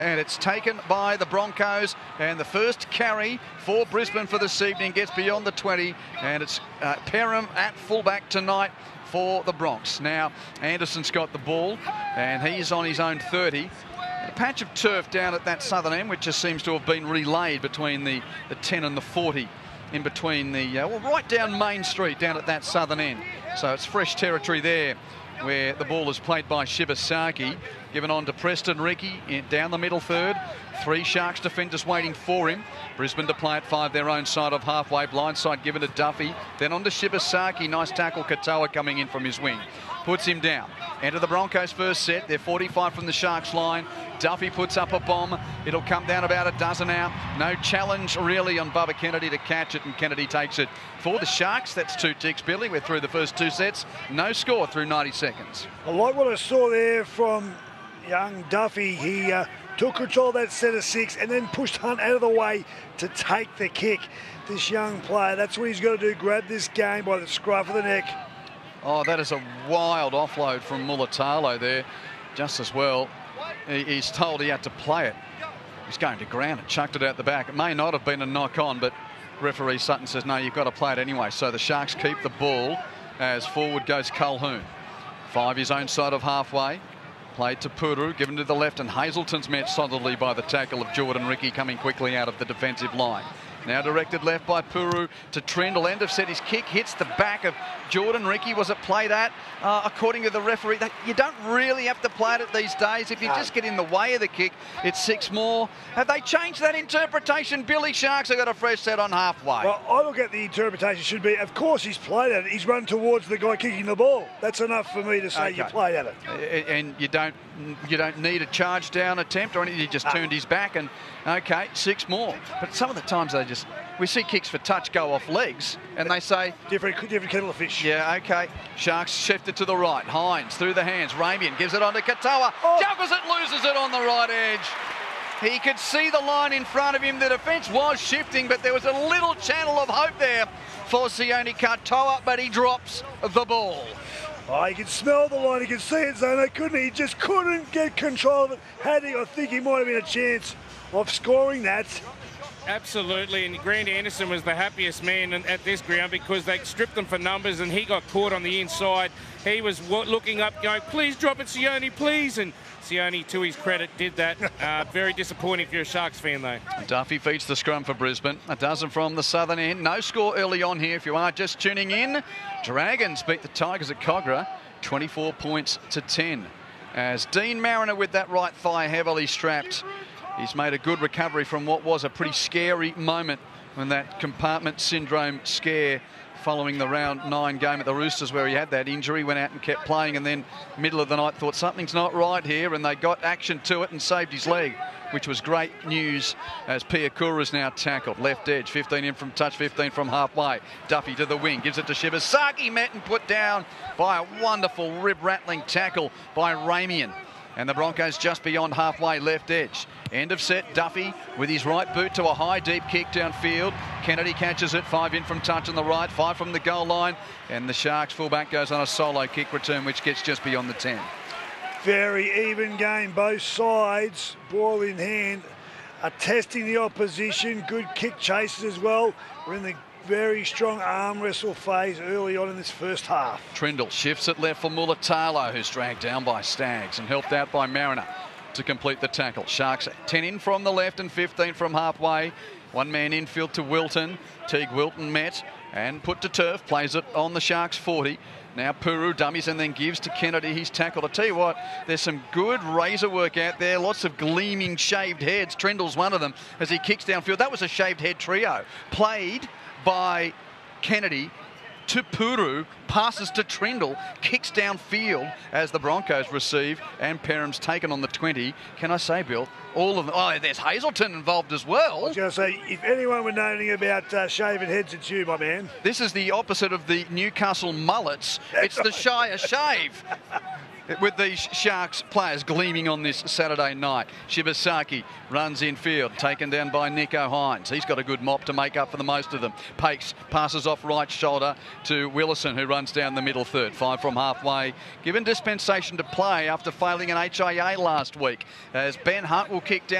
And it's taken by the Broncos, and the first carry for Brisbane for this evening gets beyond the 20, and it's Perham at fullback tonight for the Bronx. Now Anderson's got the ball and he's on his own 30. A patch of turf down at that southern end which just seems to have been relayed between the 10 and the 40, in between the right down Main Street down at that southern end. So it's fresh territory there, where the ball is played by Shibasaki, given on to Preston Ricky down the middle third. 3 Sharks defenders waiting for him. Brisbane to play at 5, their own side of halfway. Blindside given to Duffy, then on to Shibasaki. Nice tackle, Katoa coming in from his wing, puts him down. Enter the Broncos' first set. They're 45 from the Sharks line. Duffy puts up a bomb. It'll come down about a dozen out. No challenge really on Bubba Kennedy to catch it, and Kennedy takes it for the Sharks. That's 2 ticks, Billy. We're through the first 2 sets. No score through 90 seconds. I like what I saw there from young Duffy. He took control of that set of 6 and then pushed Hunt out of the way to take the kick. This young player, that's what he's got to do, grab this game by the scruff of the neck. Oh, that is a wild offload from Mulatalo there, just as well. He's told he had to play it. He's going to ground and chucked it out the back. It may not have been a knock on, but referee Sutton says, no, you've got to play it anyway. So the Sharks keep the ball as forward goes Colquhoun. 5 his own side of halfway. Played to Puru, given to the left, and Hazelton's met solidly by the tackle of Jordan Ricky coming quickly out of the defensive line. Now directed left by Puru to Trindle. End of set, his kick hits the back of Jordan Ricky. Was it played at? According to the referee, you don't really have to play it these days. If you just get in the way of the kick, it's 6 more. Have they changed that interpretation? Billy, Sharks have got a fresh set on halfway. Well, I look at the interpretation should be, of course he's played at it. He's run towards the guy kicking the ball. That's enough for me to say you played at it. And you don't need a charge down attempt or anything. He just turned his back and, okay, 6 more. But some of the times we see kicks for touch go off legs and they say... Different kettle of fish. Yeah, okay. Sharks shifted to the right. Hines through the hands. Ramian gives it on to Katoa. Juggles it, loses it on the right edge. He could see the line in front of him. The defence was shifting, but there was a little channel of hope there for Sione Katoa, but he drops the ball. Oh, he could smell the line, he could see it, Zano, couldn't he? He just couldn't get control of it. I think he might have been a chance of scoring that. Absolutely, and Grant Anderson was the happiest man at this ground because they stripped him for numbers and he got caught on the inside. He was looking up, going, please drop it, Sione, please. And Sione, to his credit, did that. Very disappointing if you're a Sharks fan, though. Duffy feeds the scrum for Brisbane. A dozen from the southern end. No score early on here if you are just tuning in. Dragons beat the Tigers at Kogarah, 24 points to 10. As Dean Mariner with that right thigh heavily strapped. He's made a good recovery from what was a pretty scary moment when that compartment syndrome scare following the round 9 game at the Roosters, where he had that injury, went out and kept playing, and then middle of the night thought something's not right here, and they got action to it and saved his leg, which was great news as Piakura is now tackled. Left edge, 15 in from touch, 15 from halfway. Duffy to the wing, gives it to Shibasaki, met and put down by a wonderful rib-rattling tackle by Ramian. And the Broncos just beyond halfway, left edge. End of set, Duffy with his right boot to a high, deep kick downfield. Kennedy catches it, 5 in from touch on the right, 5 from the goal line. And the Sharks fullback goes on a solo kick return, which gets just beyond the 10. Very even game, both sides, ball in hand, are testing the opposition. Good kick chases as well. We're in the very strong arm wrestle phase early on in this first half. Trindle shifts it left for Mulatalo, who's dragged down by Staggs and helped out by Mariner to complete the tackle. Sharks 10 in from the left and 15 from halfway. 1 man infield to Wilton. Teague Wilton met and put to turf. Plays it on the Sharks 40. Now Puru dummies and then gives to Kennedy his tackle. I tell you what, there's some good razor work out there. Lots of gleaming shaved heads. Trindle's one of them as he kicks downfield. That was a shaved head trio. Played by Kennedy to Puru, passes to Trindle, kicks downfield as the Broncos receive, and Perham's taken on the 20. Can I say, Bill, all of them? Oh, there's Hazelton involved as well. I was going to say, if anyone were knowing about shaving heads, it's you, my man. This is the opposite of the Newcastle mullets. It's the Shire shave. with these Sharks players gleaming on this Saturday night. Shibasaki runs in field, taken down by Nico Hines. He's got a good mop to make up for the most of them. Pakes passes off right shoulder to Willison, who runs down the middle third. 5 from halfway, given dispensation to play after failing an HIA last week, as Ben Hunt will kick down